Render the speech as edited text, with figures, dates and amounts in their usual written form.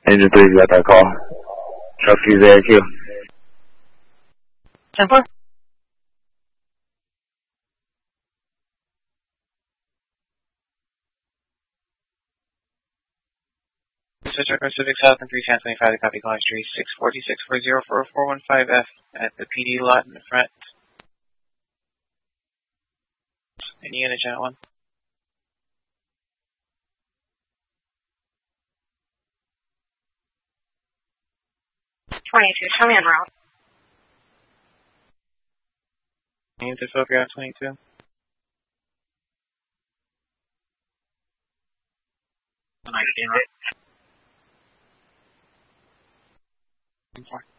Engine 3's got that call. Trustees ARQ. 10-4. Switch Pacific South and 31025 to copy calling street 640-640-4415F at the PD lot in the front. Any unit channel 1. 22, show me en route. Unit to Sophia 22. Nice, 4.